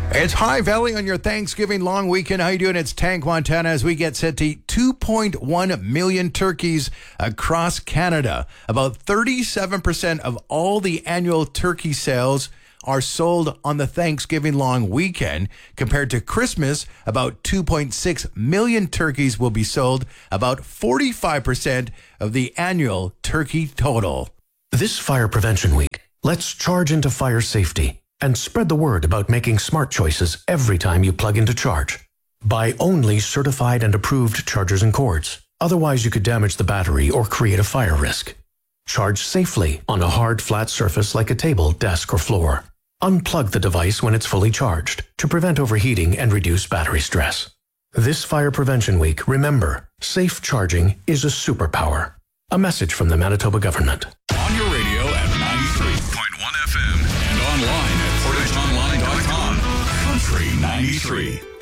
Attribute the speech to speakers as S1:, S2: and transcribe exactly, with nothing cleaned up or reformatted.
S1: It's High Valley on your Thanksgiving long weekend. How you doing? It's Tank Montana as we get set to eat two point one million turkeys across Canada. About thirty-seven percent of all the annual turkey sales are sold on the Thanksgiving long weekend. Compared to Christmas, about two point six million turkeys will be sold, about forty-five percent of the annual turkey total.
S2: This Fire Prevention Week, let's charge into fire safety and spread the word about making smart choices every time you plug into charge. Buy only certified and approved chargers and cords. Otherwise, you could damage the battery or create a fire risk. Charge safely on a hard, flat surface like a table, desk, or floor. Unplug the device when it's fully charged to prevent overheating and reduce battery stress. This Fire Prevention Week, remember, safe charging is a superpower. A message from the Manitoba government.
S3: On your radio at ninety-three point one F M and online at portage online dot com. Country ninety-three.